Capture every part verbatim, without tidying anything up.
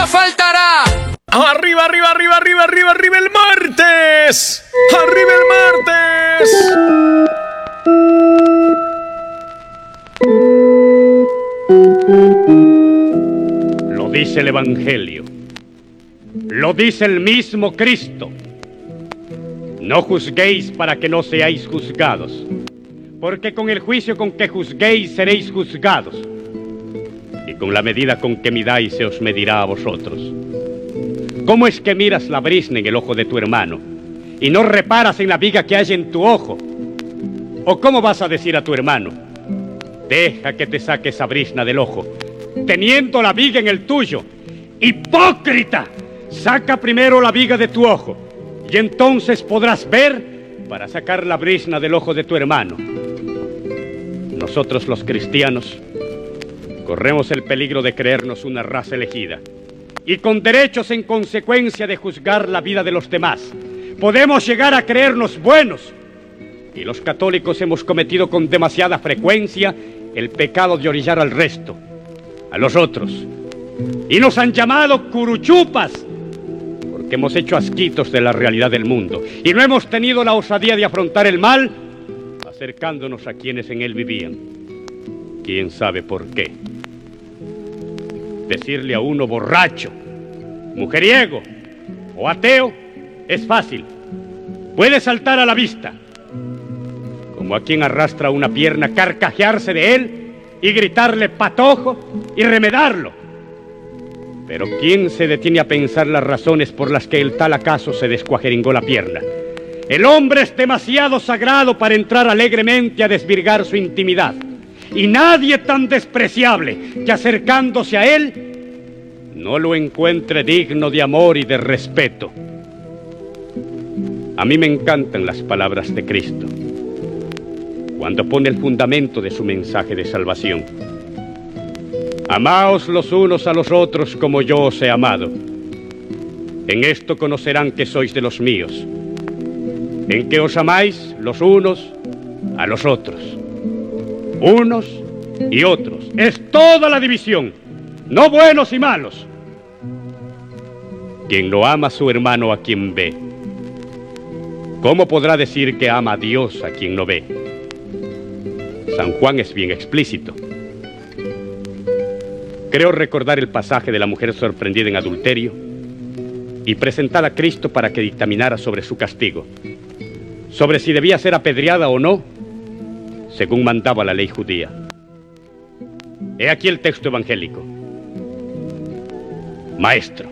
faltará. Arriba, arriba, arriba, arriba, arriba, arriba el martes. Arriba el martes. Lo dice el Evangelio. Lo dice el mismo Cristo. No juzguéis para que no seáis juzgados, porque con el juicio con que juzguéis seréis juzgados, y con la medida con que midáis se os medirá a vosotros. ¿Cómo es que miras la brizna en el ojo de tu hermano y no reparas en la viga que hay en tu ojo? ¿O cómo vas a decir a tu hermano: deja que te saque esa brizna del ojo, teniendo la viga en el tuyo? ¡Hipócrita! Saca primero la viga de tu ojo, y entonces podrás ver para sacar la brizna del ojo de tu hermano. Nosotros los cristianos corremos el peligro de creernos una raza elegida, y con derechos en consecuencia de juzgar la vida de los demás. Podemos llegar a creernos buenos, y los católicos hemos cometido con demasiada frecuencia el pecado de orillar al resto, a los otros, y nos han llamado curuchupas, porque hemos hecho asquitos de la realidad del mundo, y no hemos tenido la osadía de afrontar el mal, acercándonos a quienes en él vivían. ¿Quién sabe por qué? Decirle a uno borracho, mujeriego o ateo es fácil. Puede saltar a la vista. Como a quien arrastra una pierna, carcajearse de él y gritarle patojo y remedarlo. Pero ¿quién se detiene a pensar las razones por las que el tal acaso se descuajeringó la pierna? El hombre es demasiado sagrado para entrar alegremente a desvirgar su intimidad. Y nadie tan despreciable que acercándose a él no lo encuentre digno de amor y de respeto. A mí me encantan las palabras de Cristo cuando pone el fundamento de su mensaje de salvación. Amaos los unos a los otros como yo os he amado. En esto conocerán que sois de los míos, en que os amáis los unos a los otros. Unos y otros. Es toda la división, no buenos y malos. Quien no ama a su hermano a quien ve, ¿cómo podrá decir que ama a Dios a quien no ve? San Juan es bien explícito. Creo recordar el pasaje de la mujer sorprendida en adulterio y presentada a Cristo para que dictaminara sobre su castigo, sobre si debía ser apedreada o no, según mandaba la ley judía. He aquí el texto evangélico. Maestro,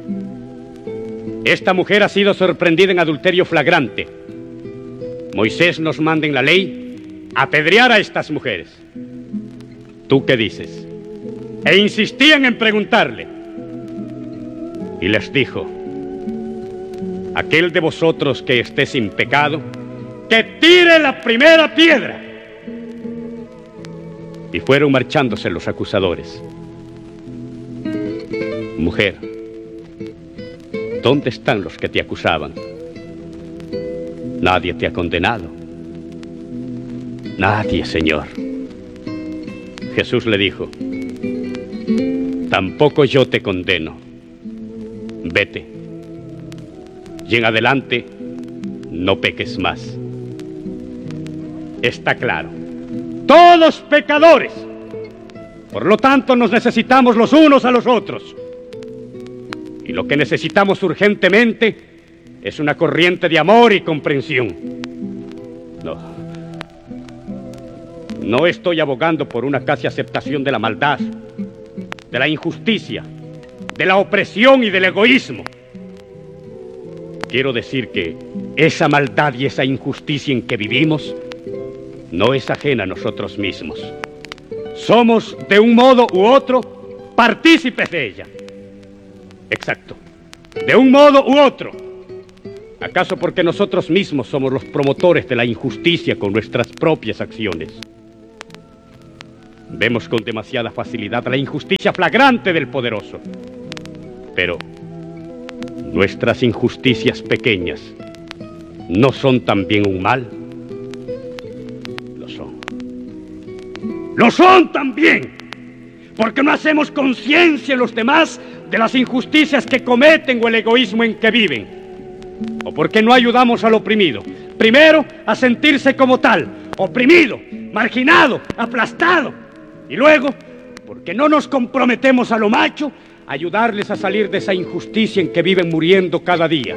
esta mujer ha sido sorprendida en adulterio flagrante. Moisés nos manda en la ley apedrear a estas mujeres. ¿Tú qué dices? E insistían en preguntarle. Y les dijo: aquel de vosotros que esté sin pecado, que tire la primera piedra. Y fueron marchándose los acusadores. Mujer, ¿dónde están los que te acusaban? Nadie te ha condenado. Nadie, Señor. Jesús le dijo: tampoco yo te condeno. Vete. Y en adelante no peques más. Está claro. Todos pecadores. Por lo tanto, nos necesitamos los unos a los otros. Y lo que necesitamos urgentemente es una corriente de amor y comprensión. No. No estoy abogando por una casi aceptación de la maldad, de la injusticia, de la opresión y del egoísmo. Quiero decir que esa maldad y esa injusticia en que vivimos no es ajena a nosotros mismos. Somos, de un modo u otro, partícipes de ella. Exacto. De un modo u otro. ¿Acaso porque nosotros mismos somos los promotores de la injusticia con nuestras propias acciones? Vemos con demasiada facilidad la injusticia flagrante del poderoso. Pero nuestras injusticias pequeñas ¿no son también un mal? Lo son. ¡Lo son también! Porque no hacemos conciencia en los demás de las injusticias que cometen o el egoísmo en que viven, o porque no ayudamos al oprimido, primero a sentirse como tal, oprimido, marginado, aplastado, y luego, porque no nos comprometemos a lo macho, a ayudarles a salir de esa injusticia en que viven muriendo cada día.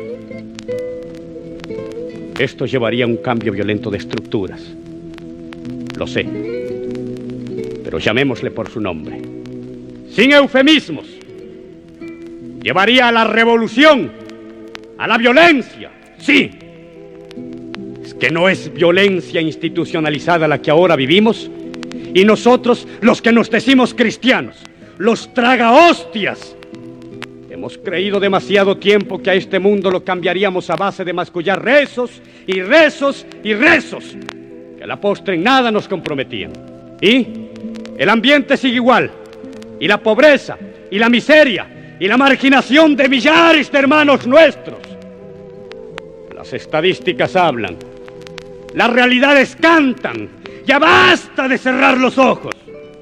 Esto llevaría a un cambio violento de estructuras. Lo sé, pero llamémosle por su nombre. Sin eufemismos, llevaría a la revolución, a la violencia, sí. Es que no es violencia institucionalizada la que ahora vivimos, y nosotros, los que nos decimos cristianos, los tragahostias, hemos creído demasiado tiempo que a este mundo lo cambiaríamos a base de mascullar rezos y rezos y rezos, que a la postre en nada nos comprometían. Y el ambiente sigue igual, y la pobreza, y la miseria, y la marginación de millares de hermanos nuestros. Las estadísticas hablan, las realidades cantan, ya basta de cerrar los ojos.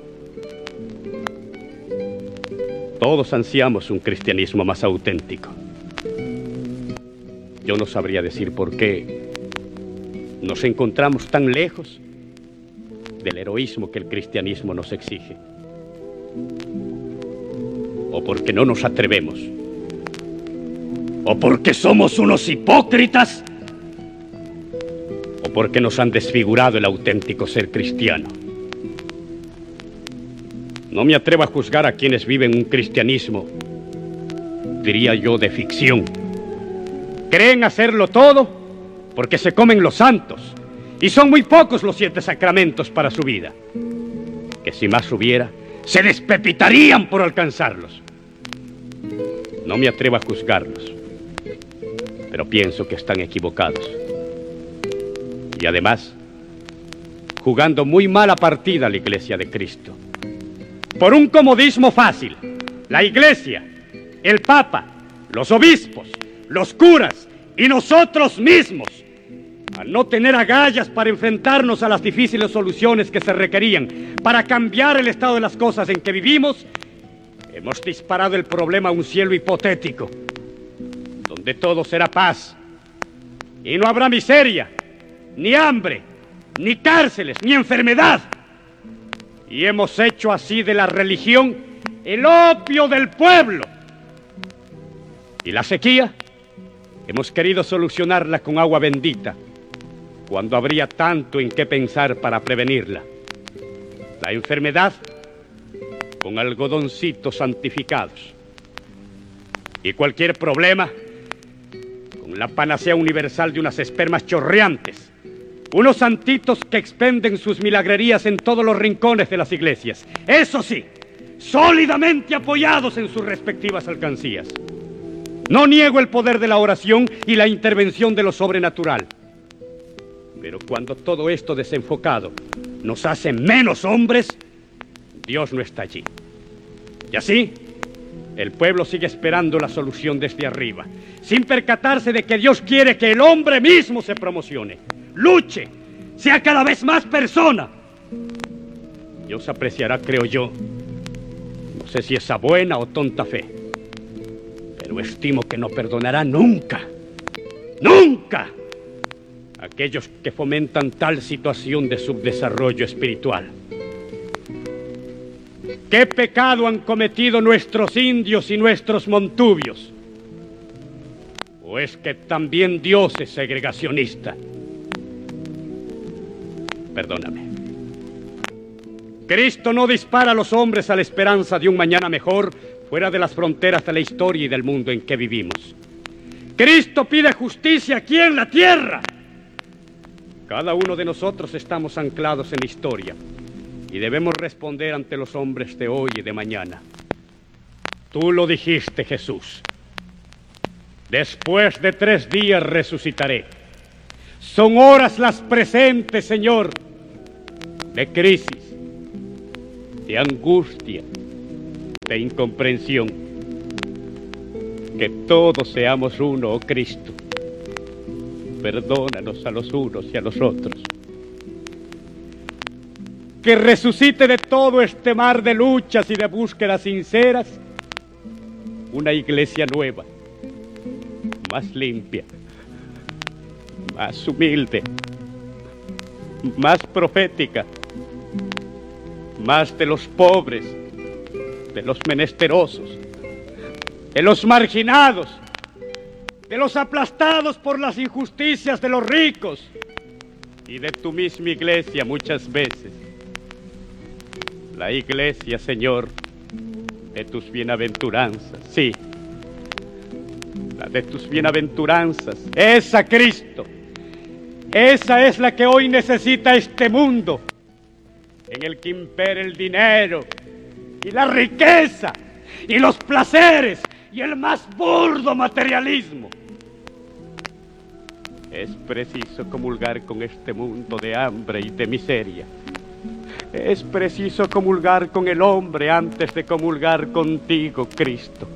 Todos ansiamos un cristianismo más auténtico. Yo no sabría decir por qué nos encontramos tan lejos del heroísmo que el cristianismo nos exige. O porque no nos atrevemos. O porque somos unos hipócritas. O porque nos han desfigurado el auténtico ser cristiano. No me atrevo a juzgar a quienes viven un cristianismo, diría yo, de ficción. Creen hacerlo todo porque se comen los santos, y son muy pocos los siete sacramentos para su vida, que si más hubiera, se despepitarían por alcanzarlos. No me atrevo a juzgarlos, pero pienso que están equivocados. Y además, jugando muy mala partida la Iglesia de Cristo. Por un comodismo fácil, la Iglesia, el Papa, los obispos, los curas y nosotros mismos, al no tener agallas para enfrentarnos a las difíciles soluciones que se requerían para cambiar el estado de las cosas en que vivimos, hemos disparado el problema a un cielo hipotético, donde todo será paz, y no habrá miseria, ni hambre, ni cárceles, ni enfermedad. Y hemos hecho así de la religión el opio del pueblo. Y la sequía, hemos querido solucionarla con agua bendita, cuando habría tanto en qué pensar para prevenirla. La enfermedad, con algodoncitos santificados. Y cualquier problema, con la panacea universal de unas espermas chorreantes. Unos santitos que expenden sus milagrerías en todos los rincones de las iglesias. Eso sí, sólidamente apoyados en sus respectivas alcancías. No niego el poder de la oración y la intervención de lo sobrenatural. Pero cuando todo esto desenfocado nos hace menos hombres, Dios no está allí. Y así, el pueblo sigue esperando la solución desde arriba, sin percatarse de que Dios quiere que el hombre mismo se promocione. Luche, sea cada vez más persona. Dios apreciará, creo yo, no sé si esa buena o tonta fe, pero estimo que no perdonará nunca, nunca, a aquellos que fomentan tal situación de subdesarrollo espiritual. ¿Qué pecado han cometido nuestros indios y nuestros montubios? ¿O es que también Dios es segregacionista? Perdóname. Cristo no dispara a los hombres a la esperanza de un mañana mejor fuera de las fronteras de la historia y del mundo en que vivimos. Cristo pide justicia aquí en la tierra. Cada uno de nosotros estamos anclados en la historia y debemos responder ante los hombres de hoy y de mañana. Tú lo dijiste, Jesús. Después de tres días resucitaré. Son horas las presentes, Señor, de crisis, de angustia, de incomprensión. Que todos seamos uno, oh Cristo. Perdónanos a los unos y a los otros. Que resucite de todo este mar de luchas y de búsquedas sinceras una iglesia nueva, más limpia, más humilde, más profética, más de los pobres, de los menesterosos, de los marginados, de los aplastados por las injusticias de los ricos y de tu misma iglesia muchas veces. La iglesia, Señor, de tus bienaventuranzas, sí, la de tus bienaventuranzas, esa, Cristo, esa es la que hoy necesita este mundo, en el que impera el dinero y la riqueza y los placeres y el más burdo materialismo. Es preciso comulgar con este mundo de hambre y de miseria. Es preciso comulgar con el hombre antes de comulgar contigo, Cristo.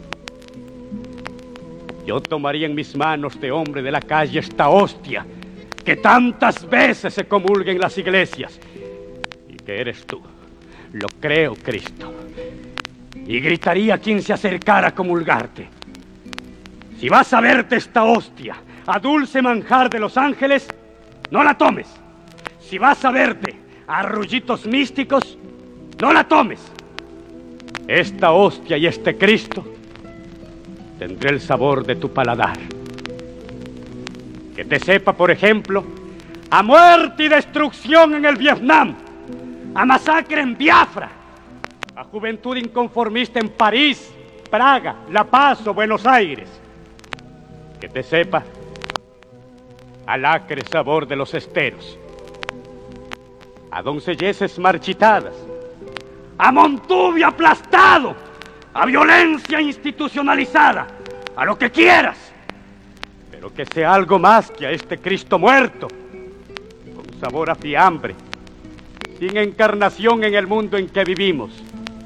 Yo tomaría en mis manos de hombre de la calle esta hostia que tantas veces se comulga en las iglesias y que eres tú. Lo creo, Cristo. Y gritaría a quien se acercara a comulgarte: si vas a verte esta hostia a dulce manjar de los ángeles, no la tomes. Si vas a verte a arrullitos místicos, no la tomes. Esta hostia y este Cristo tendré el sabor de tu paladar. Que te sepa, por ejemplo, a muerte y destrucción en el Vietnam, a masacre en Biafra, a juventud inconformista en París, Praga, La Paz o Buenos Aires. Que te sepa al acre sabor de los esteros, a doncelleces marchitadas, a Montubio aplastado, a violencia institucionalizada, a lo que quieras, pero que sea algo más que a este Cristo muerto, con sabor a fiambre, sin encarnación en el mundo en que vivimos.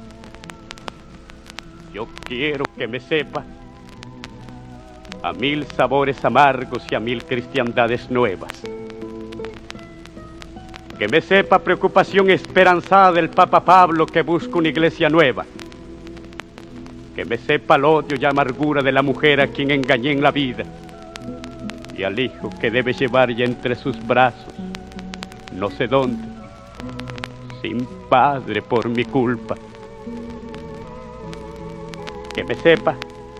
Yo quiero que me sepa a mil sabores amargos y a mil cristiandades nuevas. Que me sepa preocupación esperanzada del Papa Pablo que busca una iglesia nueva. Que me sepa el odio y amargura de la mujer a quien engañé en la vida y al hijo que debe llevar ya entre sus brazos, no sé dónde, sin padre por mi culpa. Que me sepa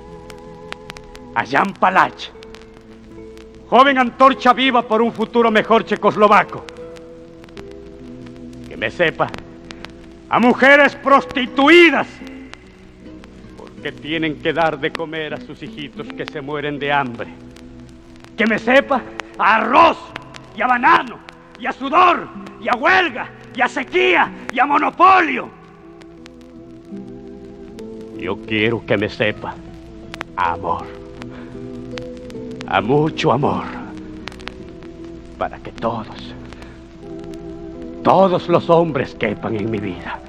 a Jan Palach, joven antorcha viva por un futuro mejor checoslovaco. Que me sepa a mujeres prostituidas porque tienen que dar de comer a sus hijitos que se mueren de hambre. Que me sepa a arroz y a banano y a sudor y a huelga y a sequía y a monopolio. Yo quiero que me sepa a amor, a mucho amor, para que todos, todos los hombres quepan en mi vida.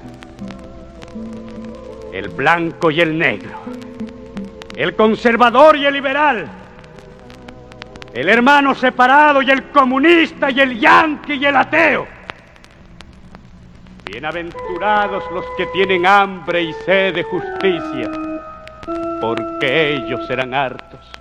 El blanco y el negro, el conservador y el liberal, el hermano separado y el comunista y el yanqui y el ateo. Bienaventurados los que tienen hambre y sed de justicia, porque ellos serán hartos.